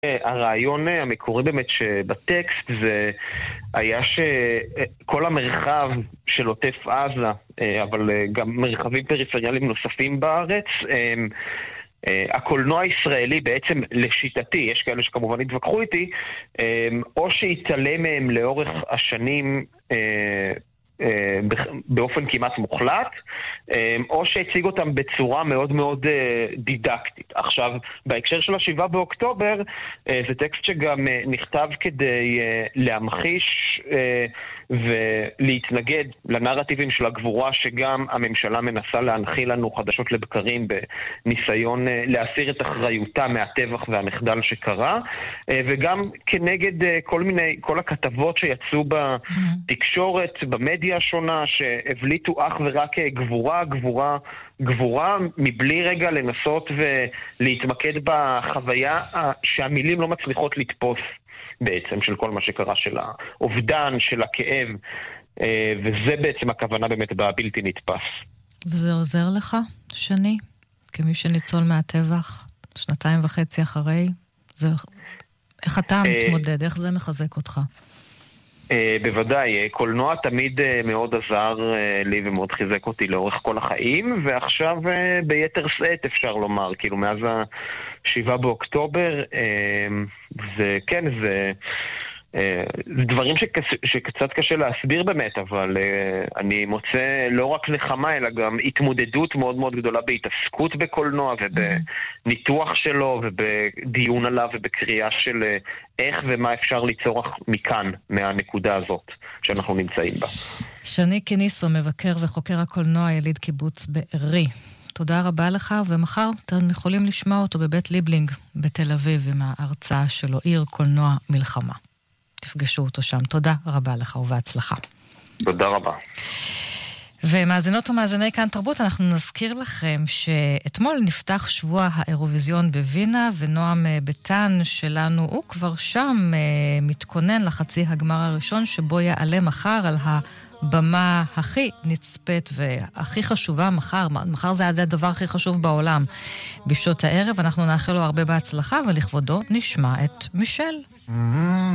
הרעיון המקורי באמת שבטקסט זה היה שכל המרחב של עוטף עזה, אבל גם מרחבים פריפריאליים נוספים בארץ, הקולנוע הישראלי בעצם לשיטתי, יש כאלה שכמובן התווכחו איתי, או שהתעלם מהם לאורך השנים באופן כמעט מוחלט, או שהציג אותם בצורה מאוד מאוד דידקטית. עכשיו, בהקשר של 7 באוקטובר, זה טקסט שגם נכתב כדי להמחיש ולהתנגד לנרטיבים של הגבורה שגם הממשלה מנסה להנחיל לנו חדשות לבקרים בניסיון להסיר את אחריותה מהטבח והמחדל שקרה, וגם כנגד כל הכתבות שיצאו בתקשורת, במדיה השונה, שהבליטו אך ורק גבורה, מבלי רגע לנסות ולהתמקד בחוויה שהמילים לא מצליחות לתפוס בעצם של כל מה שקרה, של האובדן, של הכאב, וזה בעצם הכוונה באמת בבלתי נתפס. וזה עוזר לך, שני? כמי שניצול מהטבח, 2.5 אחרי? איך אתה מתמודד? איך זה מחזק אותך? בוודאי, קולנוע תמיד מאוד עזר לי ומאוד חיזק אותי לאורך כל החיים, ועכשיו ביתר שאת אפשר לומר, כאילו מאז 7 באוקטובר, זה כן, זה דברים שקצת קשה להסביר באמת, אבל אני מוצא לא רק נחמה, אלא גם התמודדות מאוד מאוד גדולה בהתעסקות בקולנוע ובניתוח שלו ובדיון עליו ובקריאה של איך ומה אפשר ליצור מכאן, מהנקודה הזאת שאנחנו נמצאים בה. שני כניסו, מבקר וחוקר הקולנוע, יליד קיבוץ בארי. תודה רבה לך, ומחר אתם יכולים לשמוע אותו בבית ליבלינג בתל אביב עם ההרצאה שלו, עיר קולנוע מלחמה. תפגשו אותו שם. תודה רבה לך ובהצלחה. תודה רבה. ומאזינות ומאזיני כאן תרבות, אנחנו נזכיר לכם שאתמול נפתח שבוע האירוויזיון בווינה, ונועם ביטן שלנו, הוא כבר שם מתכונן לחצי הגמר הראשון, שבו יעלה מחר על הבמה הכי נצפית והכי חשובה מחר זה הדבר הכי חשוב בעולם. בשעות הערב אנחנו נאחל לו הרבה בהצלחה, ולכבודו נשמע את מישל.